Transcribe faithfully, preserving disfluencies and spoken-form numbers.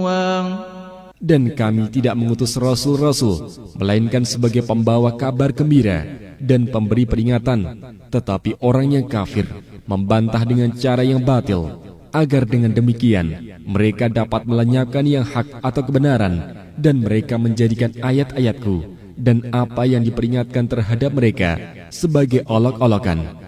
Dan kami tidak mengutus rasul-rasul, melainkan sebagai pembawa kabar gembira dan pemberi peringatan. Tetapi orang yang kafir membantah dengan cara yang batil, agar dengan demikian mereka dapat melenyapkan yang hak atau kebenaran, dan mereka menjadikan ayat-ayatku dan apa yang diperingatkan terhadap mereka sebagai olok-olokan.